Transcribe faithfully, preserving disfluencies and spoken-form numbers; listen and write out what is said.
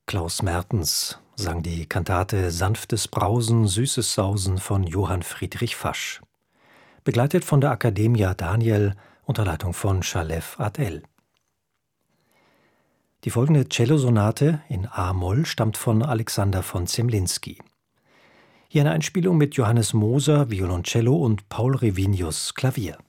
Klaus Mertens sang die Kantate »Sanftes Brausen, süßes Sausen« von Johann Friedrich Fasch, begleitet von der Accademia Daniel unter Leitung von Shalev Adel. Die folgende Cellosonate in a-Moll stammt von Alexander von Zemlinsky. Hier eine Einspielung mit Johannes Moser, Violoncello und Paul Revinius, Klavier.